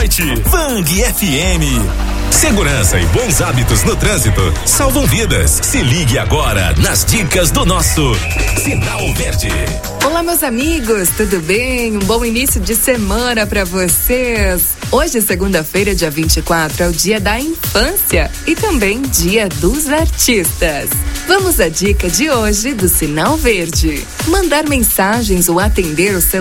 noite. Vang FM. Segurança e bons hábitos no trânsito salvam vidas. Se ligue agora nas dicas do nosso Sinal Verde. Olá, meus amigos, tudo bem? Um bom início de semana para vocês. Hoje, segunda-feira, dia 24, é o dia da infância e também dia dos artistas. Vamos à dica de hoje do Sinal Verde. Mandar mensagens ou atender o celular